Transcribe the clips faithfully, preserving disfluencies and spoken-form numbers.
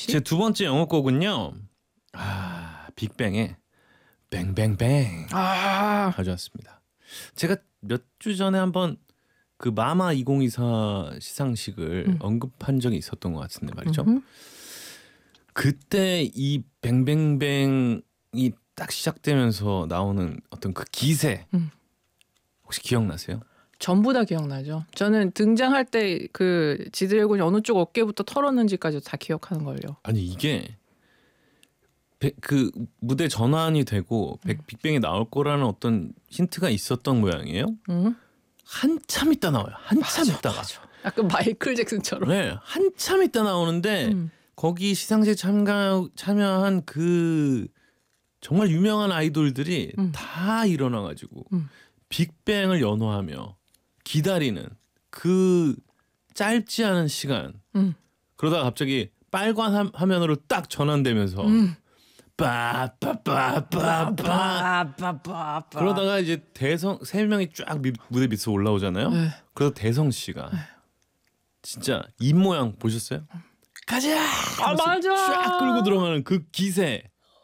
씨? 제 두 번째 영어곡은요. 아, 빅뱅의 뱅뱅뱅 아, 가져왔습니다. 제가 몇 주 전에 한번 그 마마 이천이십사 시상식을 음. 언급한 적이 있었던 것 같은데 말이죠. 음흠. 그때 이 뱅뱅뱅이 딱 시작되면서 나오는 어떤 그 기세 음. 혹시 기억나세요? 전부 전부 다 기억나죠. 저는 등장할 때 그 지드래곤이 어느 쪽 어깨부터 털었는지까지 다 기억하는 걸요. 아니 이게 배- 그 무대 전환이 되고 음. 백- 빅뱅이 나올 거라는 어떤 힌트가 있었던 모양이에요. 응? 한참 있다 나와요. 한참 있다가. 약간 마이클 잭슨처럼. 네, 한참 있다 나오는데 음. 거기 시상식 참가 참여한 그 정말 유명한 아이돌들이 음. 다 일어나가지고 음. 빅뱅을 연호하며 기다리는 그 짧지 않은 시간. 음. 그러다가 갑자기 빨간 화- 화면으로 딱 전환되면서 음. 빠빠빠빠빠 빠빠빠빠. 그러다가 이제 대성 세 명이 쫙 미, 무대 밑으로 올라오잖아요. 네. 그래서 대성 씨가 진짜 입 모양 보셨어요? 가자. 아, 맞아. 쫙 끌고 들어가는 그 기세.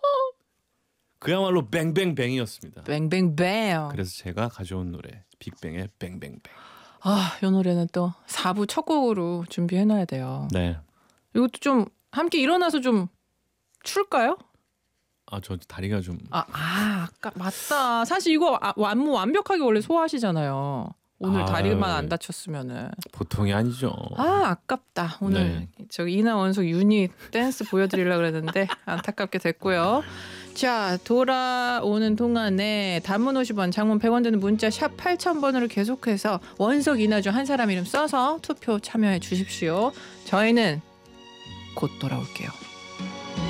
그야말로 뱅뱅뱅이었습니다. 뱅뱅뱅. 그래서 제가 가져온 노래 빅뱅의 뱅뱅뱅. 아, 이 노래는 또 사 부 첫 곡으로 준비해놔야 돼요. 네. 이것도 좀 함께 일어나서 좀 출까요? 아, 저 다리가 좀 아, 아 아까 맞다. 사실 이거 아, 안무 완벽하게 원래 소화하시잖아요. 오늘 아, 다리만 네. 안 다쳤으면은. 보통이 아니죠. 아, 아깝다. 오늘 네. 저기 이나 원석 유닛 댄스 보여드리려고 그랬는데 안타깝게 됐고요. 자, 돌아오는 동안에 단문 오십 원, 장문 백 원 드는 문자 샵 팔천 번으로 계속해서 원석 이나 중 한 사람 이름 써서 투표 참여해 주십시오. 저희는 곧 돌아올게요.